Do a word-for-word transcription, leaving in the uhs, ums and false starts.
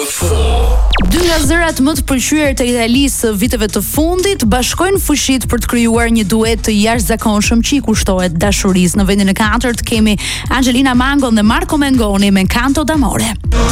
Dy nga zërat më të pëlqyer të Italisë viteve të fundit bashkojnë fuqitë për të krijuar një duet të jashtëzakonshëm që i kushtohet dashurisë. Në vendin e katërt kemi Angelina Mango dhe Marco Mengoni me Canto d'amore.